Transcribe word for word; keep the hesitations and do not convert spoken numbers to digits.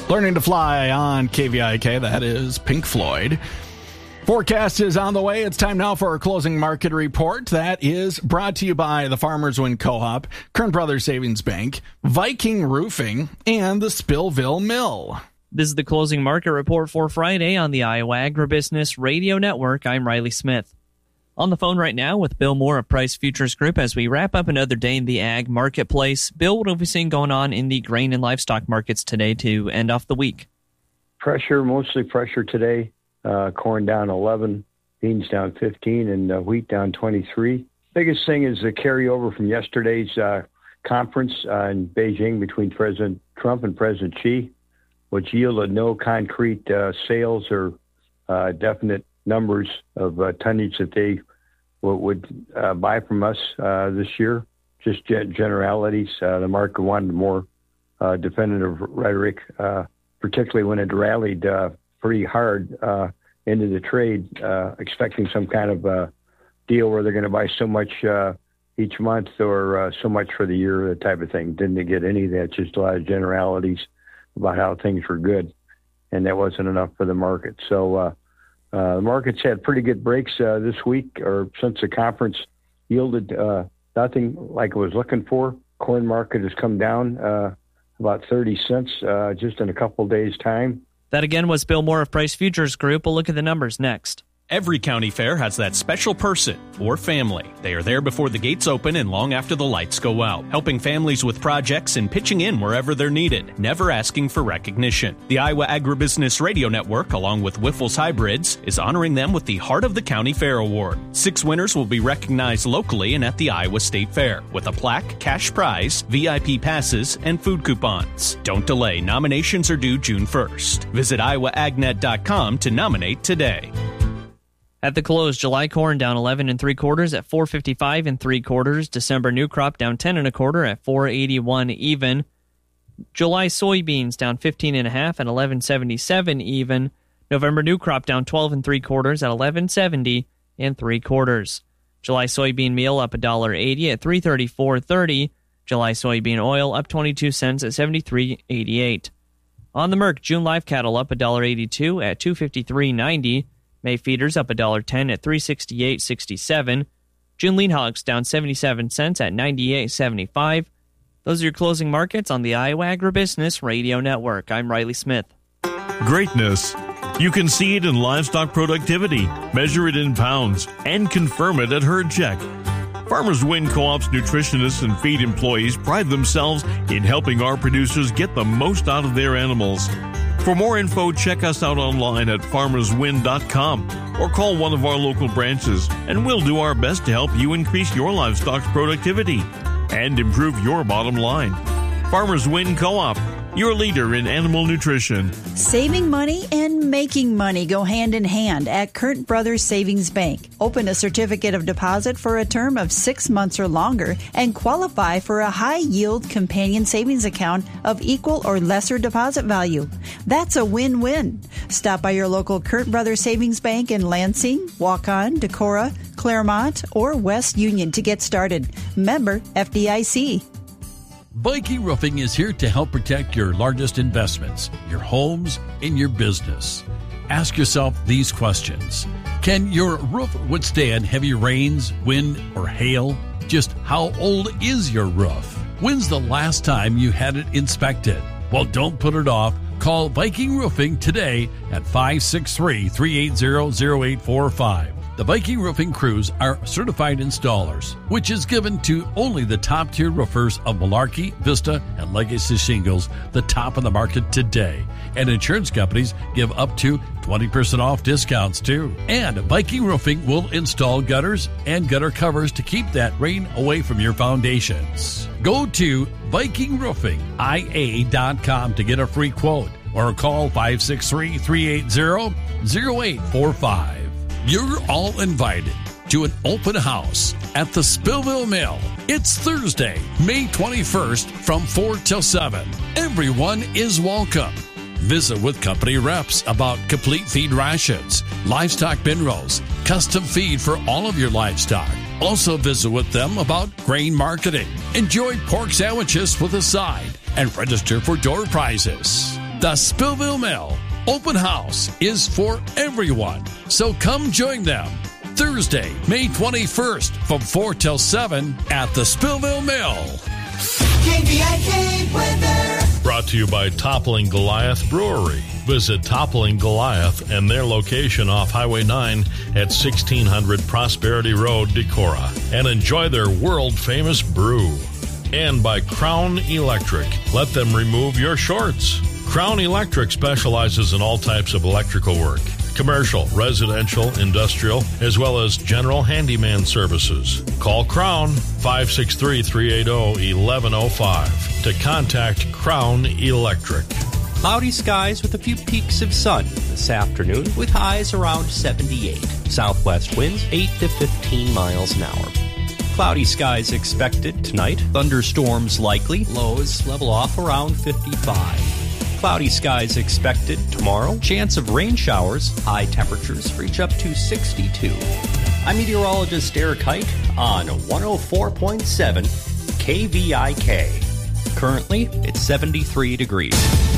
Learning to Fly on K V I K. That is Pink Floyd. Forecast is on the way. It's time now for our closing market report. That is brought to you by the Farmers Wind Co-op, Kern Brothers Savings Bank, Viking Roofing, and the Spillville Mill. This is the closing market report for Friday on the Iowa Agribusiness Radio Network. I'm Riley Smith. On the phone right now with Bill Moore of Price Futures Group as we wrap up another day in the ag marketplace. Bill, what have we seen going on in the grain and livestock markets today to end off the week? Pressure, mostly pressure today. Uh, corn down eleven, beans down fifteen, and uh, wheat down twenty-three. Biggest thing is the carryover from yesterday's uh, conference uh, in Beijing between President Trump and President Xi, which yielded no concrete uh, sales or uh, definite numbers of uh, tonnage that they w- would uh, buy from us uh, this year. Just gen- generalities. Uh, the market wanted more uh, definitive rhetoric, uh, particularly when it rallied uh, pretty hard uh, into the trade, uh, expecting some kind of uh, deal where they're going to buy so much uh, each month or uh, so much for the year, that type of thing. Didn't get any of that, just a lot of generalities about how things were good, and that wasn't enough for the market. So uh, uh, the market's had pretty good breaks uh, this week, or since the conference yielded uh, nothing like it was looking for. Corn market has come down uh, about thirty cents uh, just in a couple days' time. That again was Bill Moore of Price Futures Group. We'll look at the numbers next. Every county fair has that special person or family. They are there before the gates open and long after the lights go out, helping families with projects and pitching in wherever they're needed, never asking for recognition. The Iowa Agribusiness Radio Network, along with Wyffels Hybrids, is honoring them with the Heart of the County Fair Award. Six winners will be recognized locally and at the Iowa State Fair, with a plaque, cash prize, V I P passes, and food coupons. Don't delay. Nominations are due June first. Visit iowa ag net dot com to nominate today. At the close, July corn down eleven and three quarters at four fifty-five and three quarters. December new crop down ten and a quarter at four eighty-one even. July soybeans down fifteen and a half at eleven seventy-seven even. November new crop down twelve and three quarters at eleven seventy and three quarters. July soybean meal up one dollar eighty at three thirty-four thirty. July soybean oil up twenty-two cents at seventy-three eighty-eight. On the Merc, June live cattle up one dollar eighty-two at two fifty-three ninety. May feeders up one dollar ten at three sixty-eight sixty-seven. June lean hogs down seventy-seven cents at ninety-eight seventy-five. Those are your closing markets on the Iowa Agribusiness Radio Network. I'm Riley Smith. Greatness. You can see it in livestock productivity, measure it in pounds, and confirm it at Herd Check. Farmers Wind Co-op's nutritionists and feed employees pride themselves in helping our producers get the most out of their animals. For more info, check us out online at farmers wind dot com or call one of our local branches, and we'll do our best to help you increase your livestock's productivity and improve your bottom line. Farmers Wind Co-op, your leader in animal nutrition. Saving money and making money go hand in hand at Kern Brothers Savings Bank. Open a certificate of deposit for a term of six months or longer and qualify for a high-yield companion savings account of equal or lesser deposit value. That's a win-win. Stop by your local Kern Brothers Savings Bank in Lansing, Waukon, Decorah, Claremont, or West Union to get started. Member F D I C. Viking Roofing is here to help protect your largest investments, your homes, and your business. Ask yourself these questions. Can your roof withstand heavy rains, wind, or hail? Just how old is your roof? When's the last time you had it inspected? Well, don't put it off. Call Viking Roofing today at five six three, three eight zero, zero eight four five. The Viking Roofing crews are certified installers, which is given to only the top-tier roofers of Malarkey, Vista, and Legacy Shingles, the top of the market today. And insurance companies give up to twenty percent off discounts, too. And Viking Roofing will install gutters and gutter covers to keep that rain away from your foundations. Go to Viking Roofing I A dot com to get a free quote or call five six three, three eight zero, zero eight four five. You're all invited to an open house at the Spillville Mill. It's Thursday, May twenty-first from four till seven. Everyone is welcome. Visit with company reps about complete feed rations, livestock bin rolls, custom feed for all of your livestock. Also visit with them about grain marketing. Enjoy pork sandwiches with a side and register for door prizes. The Spillville Mill Open House is for everyone, so come join them Thursday, May twenty-first from four till seven at the Spillville Mill. K V I K weather. Brought to you by Toppling Goliath Brewery. Visit Toppling Goliath and their location off Highway nine at sixteen hundred Prosperity Road, Decorah, and enjoy their world-famous brew. And by Crown Electric. Let them remove your shorts. Crown Electric specializes in all types of electrical work. Commercial, residential, industrial, as well as general handyman services. Call Crown five six three, three eight zero, one one zero five to contact Crown Electric. Cloudy skies with a few peaks of sun this afternoon with highs around seventy-eight. Southwest winds eight to fifteen miles an hour. Cloudy skies expected tonight. Thunderstorms likely. Lows level off around fifty-five. Cloudy skies expected tomorrow. Chance of rain showers. High temperatures reach up to sixty-two. I'm meteorologist Eric Hike on one oh four point seven K V I K. Currently, it's seventy-three degrees.